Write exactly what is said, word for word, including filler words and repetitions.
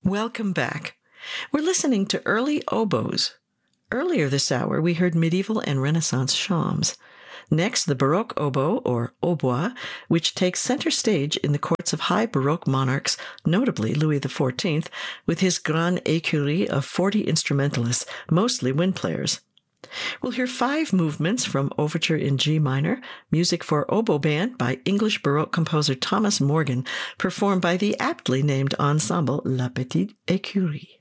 Welcome back. We're listening to early oboes. Earlier this hour, we heard medieval and Renaissance shawms. Next, the Baroque oboe, or hautbois, which takes center stage in the courts of high Baroque monarchs, notably Louis the fourteenth, with his grande écurie of forty instrumentalists, mostly wind players. We'll hear five movements from Overture in G minor, music for oboe band by English Baroque composer Thomas Morgan, performed by the aptly named ensemble La Petite Écurie.